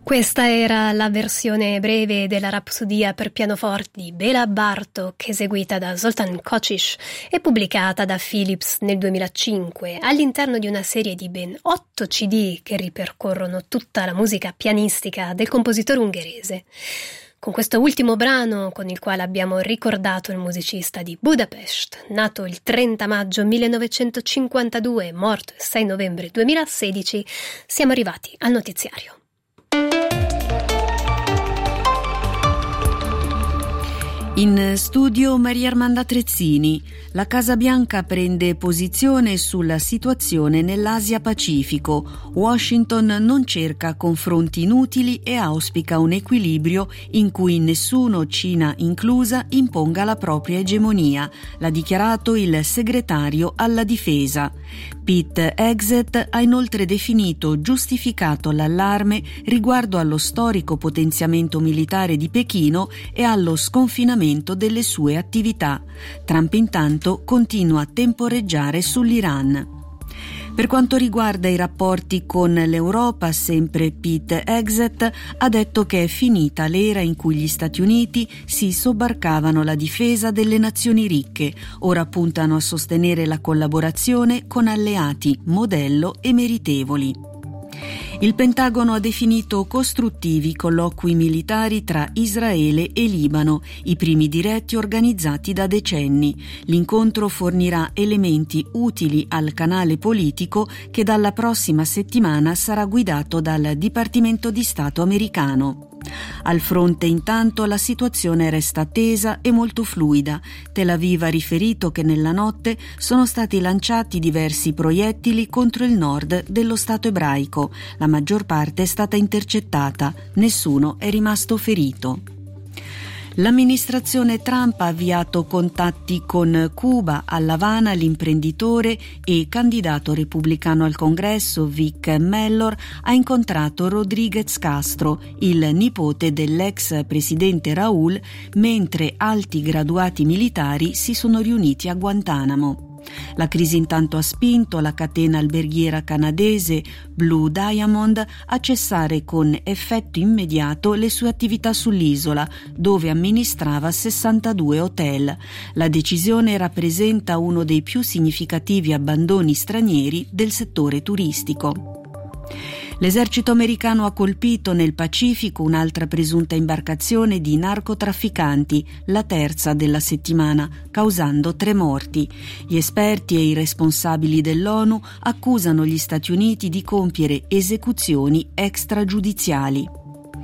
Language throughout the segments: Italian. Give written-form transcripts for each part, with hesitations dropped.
Questa era la versione breve della Rapsodia per pianoforte di Béla Bartók, eseguita da Zoltán Kocsich e pubblicata da Philips nel 2005 all'interno di una serie di ben 8 CD che ripercorrono tutta la musica pianistica del compositore ungherese. Con questo ultimo brano, con il quale abbiamo ricordato il musicista di Budapest, nato il 30 maggio 1952 e morto il 6 novembre 2016, siamo arrivati al notiziario. In studio Maria Armanda Trezzini. La Casa Bianca prende posizione sulla situazione nell'Asia Pacifico. Washington non cerca confronti inutili e auspica un equilibrio in cui nessuno, Cina inclusa, imponga la propria egemonia, l'ha dichiarato il segretario alla difesa. Pete Hegseth ha inoltre definito giustificato l'allarme riguardo allo storico potenziamento militare di Pechino e allo sconfinamento delle sue attività. Trump intanto continua a temporeggiare sull'Iran. Per quanto riguarda i rapporti con l'Europa, sempre Pete Hegseth ha detto che è finita l'era in cui gli Stati Uniti si sobbarcavano la difesa delle nazioni ricche. Ora puntano a sostenere la collaborazione con alleati, modello e meritevoli. Il Pentagono ha definito costruttivi colloqui militari tra Israele e Libano, i primi diretti organizzati da decenni. L'incontro fornirà elementi utili al canale politico che dalla prossima settimana sarà guidato dal Dipartimento di Stato americano. Al fronte intanto la situazione resta tesa e molto fluida. Tel Aviv ha riferito che nella notte sono stati lanciati diversi proiettili contro il nord dello Stato ebraico. La maggior parte è stata intercettata, nessuno è rimasto ferito. L'amministrazione Trump ha avviato contatti con Cuba. A La Habana l'imprenditore e candidato repubblicano al Congresso Vic Mellor ha incontrato Rodríguez Castro, il nipote dell'ex presidente Raúl, mentre alti graduati militari si sono riuniti a Guantanamo. La crisi intanto ha spinto la catena alberghiera canadese Blue Diamond a cessare con effetto immediato le sue attività sull'isola, dove amministrava 62 hotel. La decisione rappresenta uno dei più significativi abbandoni stranieri del settore turistico. L'esercito americano ha colpito nel Pacifico un'altra presunta imbarcazione di narcotrafficanti, la terza della settimana, causando 3 morti. Gli esperti e i responsabili dell'ONU accusano gli Stati Uniti di compiere esecuzioni extragiudiziali.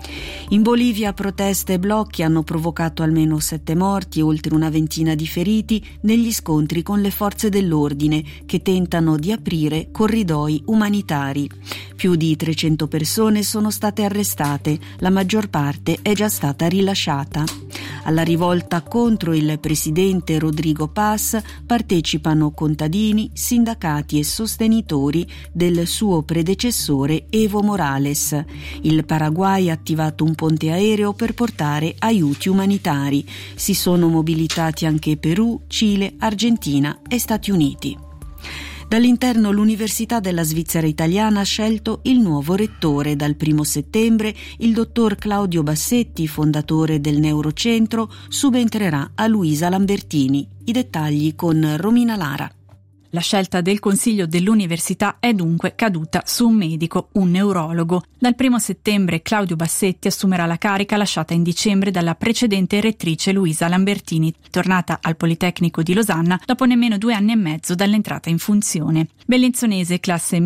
In Bolivia proteste e blocchi hanno provocato almeno 7 morti e oltre una ventina di feriti negli scontri con le forze dell'ordine che tentano di aprire corridoi umanitari. Più di 300 persone sono state arrestate, la maggior parte è già stata rilasciata. Alla rivolta contro il presidente Rodrigo Paz partecipano contadini, sindacati e sostenitori del suo predecessore Evo Morales. Il Paraguay ha attivato un ponte aereo per portare aiuti umanitari. Si sono mobilitati anche Perù, Cile, Argentina e Stati Uniti. Dall'interno l'Università della Svizzera Italiana ha scelto il nuovo rettore. Dal 1 settembre il dottor Claudio Bassetti, fondatore del Neurocentro, subentrerà a Luisa Lambertini. I dettagli con Romina Lara. La scelta del Consiglio dell'Università è dunque caduta su un medico, un neurologo. Dal 1 settembre Claudio Bassetti assumerà la carica lasciata in dicembre dalla precedente rettrice Luisa Lambertini, tornata al Politecnico di Losanna dopo nemmeno 2 anni e mezzo dall'entrata in funzione. Bellinzonese, classe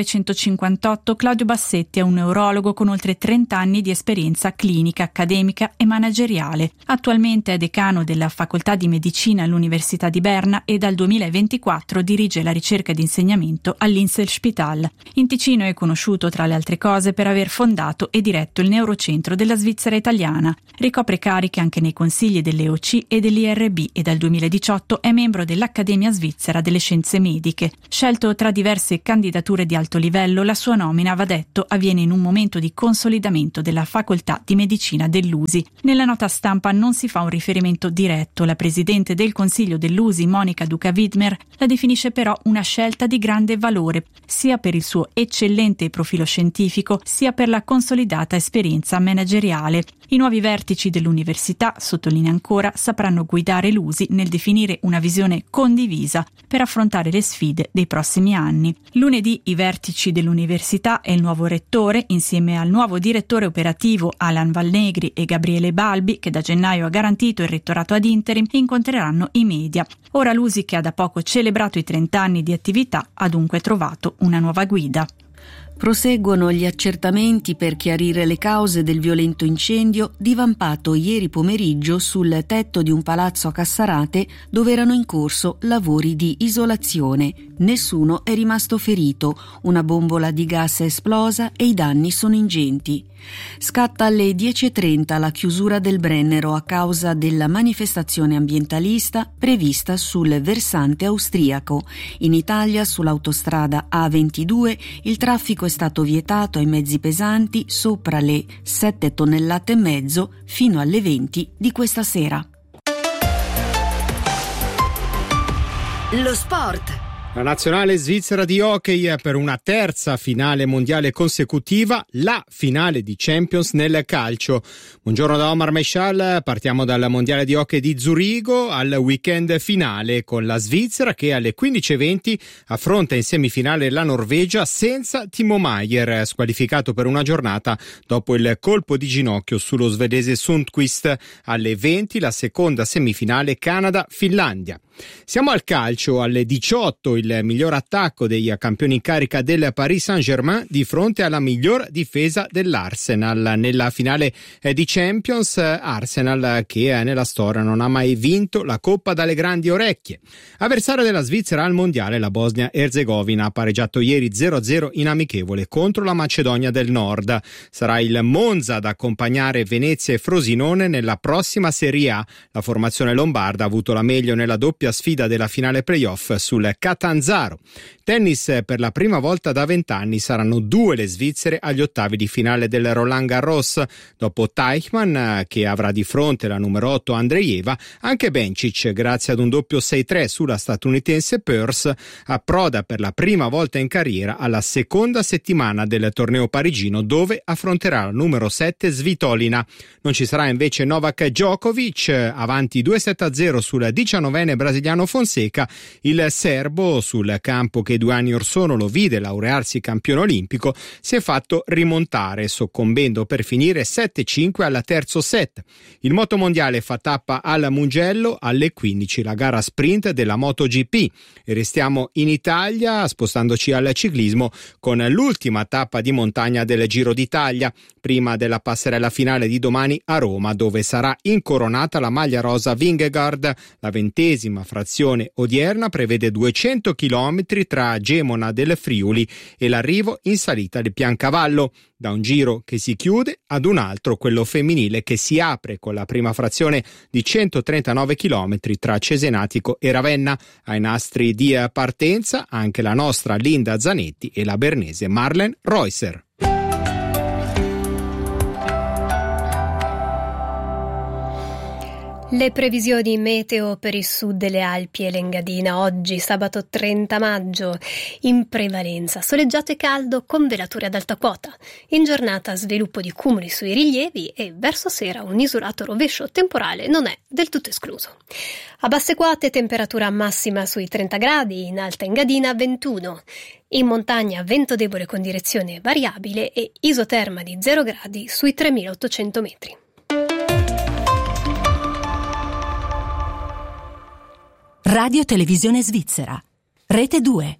1958, Claudio Bassetti è un neurologo con oltre 30 anni di esperienza clinica, accademica e manageriale. Attualmente è decano della Facoltà di Medicina all'Università di Berna e dal 2024 dirige la ricerca ed insegnamento all'Inselspital. In Ticino è conosciuto, tra le altre cose, per aver fondato e diretto il Neurocentro della Svizzera Italiana. Ricopre cariche anche nei consigli dell'EOC e dell'IRB e dal 2018 è membro dell'Accademia Svizzera delle Scienze Mediche. Scelto tra diverse candidature di alto livello, la sua nomina, va detto, avviene in un momento di consolidamento della Facoltà di Medicina dell'USI. Nella nota stampa non si fa un riferimento diretto. La presidente del Consiglio dell'USI, Monica Duca-Widmer, la definisce definisce però una scelta di grande valore, sia per il suo eccellente profilo scientifico, sia per la consolidata esperienza manageriale. I nuovi vertici dell'università, sottolinea ancora, sapranno guidare l'USI nel definire una visione condivisa per affrontare le sfide dei prossimi anni. Lunedì i vertici dell'università e il nuovo rettore, insieme al nuovo direttore operativo Alan Valnegri e Gabriele Balbi, che da gennaio ha garantito il rettorato ad interim, incontreranno i media. Ora l'USI, che ha da poco celebrato i 30 anni di attività, ha dunque trovato una nuova guida. Proseguono gli accertamenti per chiarire le cause del violento incendio divampato ieri pomeriggio sul tetto di un palazzo a Cassarate dove erano in corso lavori di isolazione. Nessuno è rimasto ferito, una bombola di gas è esplosa e i danni sono ingenti. Scatta alle 10:30 la chiusura del Brennero a causa della manifestazione ambientalista prevista sul versante austriaco. In Italia, sull'autostrada A22, il traffico è stato vietato ai mezzi pesanti sopra le 7,5 tonnellate fino alle 20 di questa sera. Lo sport. La nazionale svizzera di hockey per una terza finale mondiale consecutiva, la finale di Champions nel calcio. Buongiorno da Omar Meshal, partiamo dal mondiale di hockey di Zurigo al weekend finale con la Svizzera che alle 15:20 affronta in semifinale la Norvegia senza Timo Maier, squalificato per una giornata dopo il colpo di ginocchio sullo svedese Sundqvist. Alle 20 la seconda semifinale Canada-Finlandia. Siamo al calcio, alle 18 il miglior attacco dei campioni in carica del Paris Saint-Germain di fronte alla miglior difesa dell'Arsenal nella finale di Champions. Arsenal che nella storia non ha mai vinto la Coppa dalle grandi orecchie. Avversaria della Svizzera al mondiale, la Bosnia-Erzegovina ha pareggiato ieri 0-0 in amichevole contro la Macedonia del Nord. Sarà il Monza ad accompagnare Venezia e Frosinone nella prossima Serie A. La formazione lombarda ha avuto la meglio nella doppia sfida della finale playoff sul Catanzaro. Tennis, per la prima volta da 20 anni saranno 2 le svizzere agli ottavi di finale del Roland Garros. Dopo Teichmann, che avrà di fronte la numero 8 Andreeva, anche Bencic, grazie ad un doppio 6-3 sulla statunitense Peirce, approda per la prima volta in carriera alla seconda settimana del torneo parigino, dove affronterà la numero 7 Svitolina. Non ci sarà invece Novak Djokovic, avanti 2-7-0 sul 19enne brasiliano Fonseca. Il serbo, sul campo che 2 anni or sono lo vide laurearsi campione olimpico, si è fatto rimontare, soccombendo per finire 7-5 al terzo set. Il motomondiale fa tappa al Mugello alle 15, la gara sprint della MotoGP. E restiamo in Italia, spostandoci al ciclismo, con l'ultima tappa di montagna del Giro d'Italia, prima della passerella finale di domani a Roma, dove sarà incoronata la maglia rosa Vingegaard. La 20ª frazione odierna prevede 200 km tra Gemona del Friuli e l'arrivo in salita di Piancavallo, da un giro che si chiude ad un altro, quello femminile, che si apre con la prima frazione di 139 km tra Cesenatico e Ravenna. Ai nastri di partenza anche la nostra Linda Zanetti e la bernese Marlen Reusser. Le previsioni meteo per il sud delle Alpi e l'Engadina oggi, sabato 30 maggio, in prevalenza soleggiato e caldo con velature ad alta quota. In giornata sviluppo di cumuli sui rilievi e verso sera un isolato rovescio temporale non è del tutto escluso. A basse quote temperatura massima sui 30 gradi, in alta Engadina 21. In montagna vento debole con direzione variabile e isoterma di 0 gradi sui 3.800 metri. Radio Televisione Svizzera, Rete 2.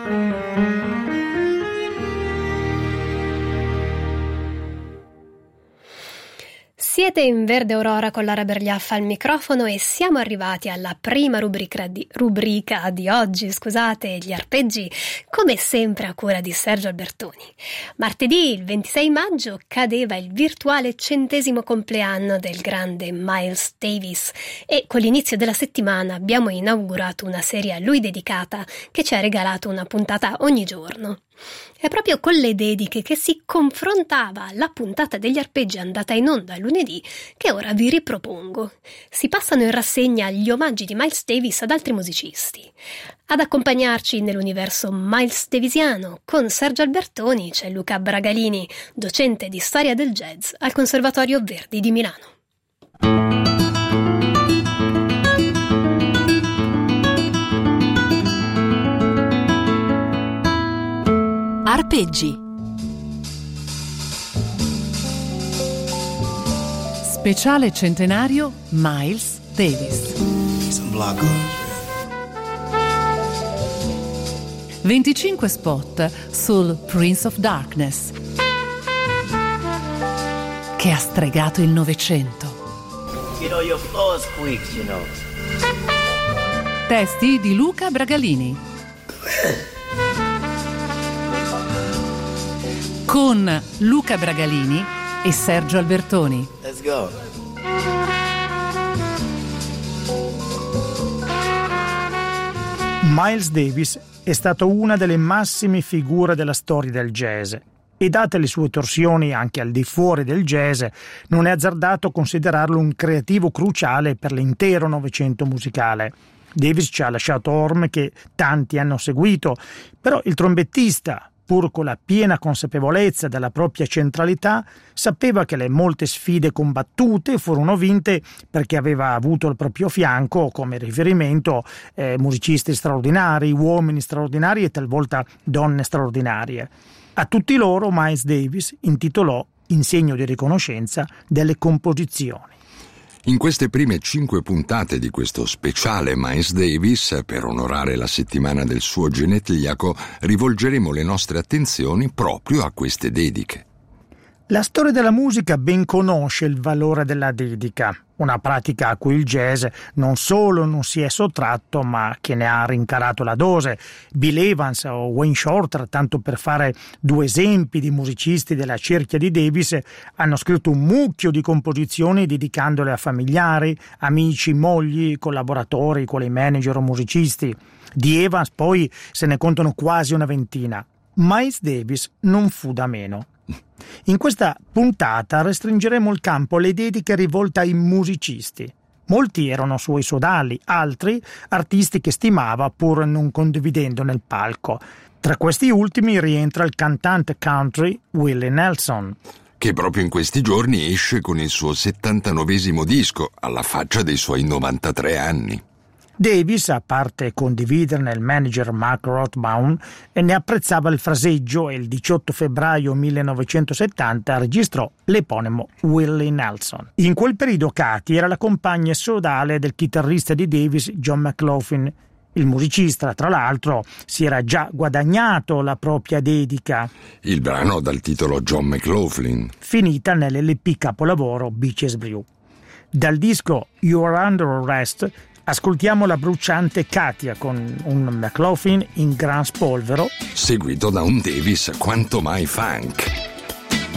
Siete in Verde Aurora con Lara Bergliaffa al microfono e siamo arrivati alla prima rubrica di oggi, gli arpeggi, come sempre a cura di Sergio Albertoni. Martedì, il 26 maggio, cadeva il virtuale 100° compleanno del grande Miles Davis e con l'inizio della settimana abbiamo inaugurato una serie a lui dedicata che ci ha regalato una puntata ogni giorno. È proprio con le dediche che si confrontava la puntata degli arpeggi andata in onda lunedì che ora vi ripropongo. Si passano in rassegna gli omaggi di Miles Davis ad altri musicisti. Ad accompagnarci nell'universo Miles Davisiano con Sergio Albertoni c'è Luca Bragalini, docente di storia del jazz al Conservatorio Verdi di Milano. Arpeggi. Speciale centenario Miles Davis. 25 spot sul Prince of Darkness, che ha stregato il Novecento. Your floor squeaks, Testi di Luca Bragalini. Con Luca Bragalini e Sergio Albertoni. Let's go. Miles Davis è stato una delle massime figure della storia del jazz e, date le sue torsioni anche al di fuori del jazz, non è azzardato considerarlo un creativo cruciale per l'intero Novecento musicale. Davis ci ha lasciato orme che tanti hanno seguito, però il trombettista, pur con la piena consapevolezza della propria centralità, sapeva che le molte sfide combattute furono vinte perché aveva avuto al proprio fianco come riferimento musicisti straordinari, uomini straordinari e talvolta donne straordinarie. A tutti loro Miles Davis intitolò, in segno di riconoscenza, delle composizioni. In queste prime 5 puntate di questo speciale Miles Davis, per onorare la settimana del suo genetriaco, rivolgeremo le nostre attenzioni proprio a queste dediche. La storia della musica ben conosce il valore della dedica, una pratica a cui il jazz non solo non si è sottratto, ma che ne ha rincarato la dose. Bill Evans o Wayne Shorter, tanto per fare 2 esempi di musicisti della cerchia di Davis, hanno scritto un mucchio di composizioni dedicandole a familiari, amici, mogli, collaboratori, quali manager o musicisti. Di Evans poi se ne contano quasi una ventina. Miles Davis non fu da meno. In questa puntata restringeremo il campo alle dediche rivolte ai musicisti. Molti erano suoi sodali, altri artisti che stimava pur non condividendo nel palco. Tra questi ultimi rientra il cantante country Willie Nelson, che proprio in questi giorni esce con il suo 79esimo disco, alla faccia dei suoi 93 anni. Davis, a parte condividerne il manager Mark Rothbaum, ne apprezzava il fraseggio e il 18 febbraio 1970 registrò l'eponimo Willie Nelson. In quel periodo Katie era la compagna sodale del chitarrista di Davis John McLaughlin. Il musicista, tra l'altro, si era già guadagnato la propria dedica. Il brano dal titolo John McLaughlin, finita nell'LP capolavoro Beaches Brew. Dal disco You Are Under Arrest ascoltiamo la bruciante Katia con un McLaughlin in gran spolvero, seguito da un Davis quanto mai funk.